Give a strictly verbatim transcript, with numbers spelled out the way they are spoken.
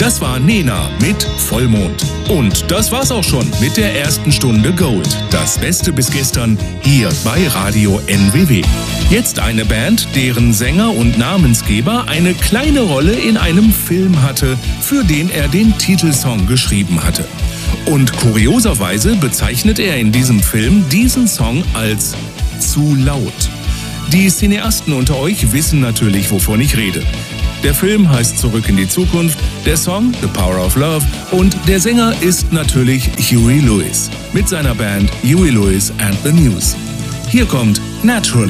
Das war Nena mit Vollmond. Und das war's auch schon mit der ersten Stunde Gold. Das Beste bis gestern hier bei Radio N W W. Jetzt eine Band, deren Sänger und Namensgeber eine kleine Rolle in einem Film hatte, für den er den Titelsong geschrieben hatte. Und kurioserweise bezeichnet er in diesem Film diesen Song als zu laut. Die Cineasten unter euch wissen natürlich, wovon ich rede. Der Film heißt Zurück in die Zukunft, der Song The Power of Love und der Sänger ist natürlich Huey Lewis mit seiner Band Huey Lewis and the News. Hier kommt Naturally.